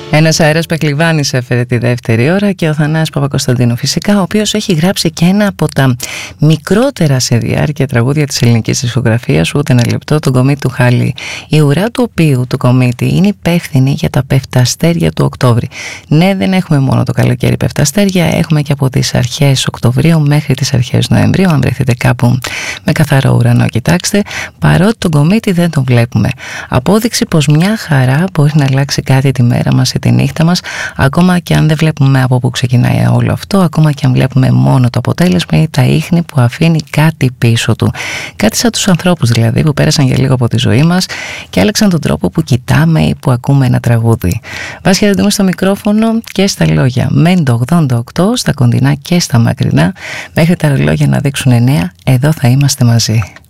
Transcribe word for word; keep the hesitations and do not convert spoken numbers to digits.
Ένας αέρας Πεκλιβάνης έφερε τη δεύτερη ώρα και ο Θανάσης Παπακοσταντίνου φυσικά, ο οποίος έχει γράψει και ένα από τα μικρότερα σε διάρκεια τραγούδια της ελληνικής δισκογραφίας, ούτε ένα λεπτό, τον Κομίτη του Χάλι. Η ουρά του οποίου του Κομίτη είναι υπεύθυνη για τα πεφταστέρια του Οκτώβρη. Ναι, δεν έχουμε μόνο το καλοκαίρι πεφταστέρια, έχουμε και από τις αρχές Οκτωβρίου μέχρι τις αρχές Νοεμβρίου. Αν βρεθείτε κάπου με καθαρό ουρανό, κοιτάξτε, παρότι τον Κομίτη δεν τον βλέπουμε. Απόδειξη πως μια χαρά μπορεί να αλλάξει κάτι τη μέρα μας ή τη νύχτα μας, ακόμα και αν δεν βλέπουμε από πού ξεκινάει όλο αυτό, ακόμα και αν βλέπουμε μόνο το αποτέλεσμα ή τα ίχνη που αφήνει κάτι πίσω του. Κάτι σαν τους ανθρώπους δηλαδή που πέρασαν για λίγο από τη ζωή μας και άλλαξαν τον τρόπο που κοιτάμε ή που ακούμε ένα τραγούδι. Βάσια δεν στο μικρόφωνο και στα λόγια. Μέντο ογδόντα οκτώ, στα κοντινά και στα μακρινά, μέχρι τα ρολόγια να δείξουν εννέα, εδώ θα είμαστε μαζί.